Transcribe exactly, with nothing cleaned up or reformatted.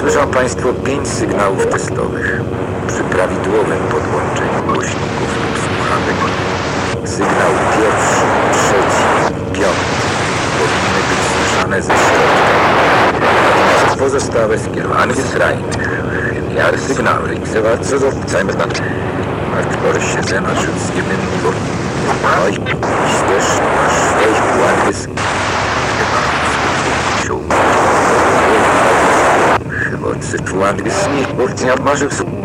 Słyszą Państwo pięć sygnałów testowych. Przy prawidłowym podłączeniu głośników lub słuchawek sygnał pierwszy, trzeci, piąty powinny być słyszane ze środka. Natomiast pozostałe skierowane z rajnych. Jak sygnały i zawarce z obcami na Markborsie zemarzy z jednym niwą. Oj, też masz swoich błędów. Chyba, że człowiek z nich, bo nie marzy w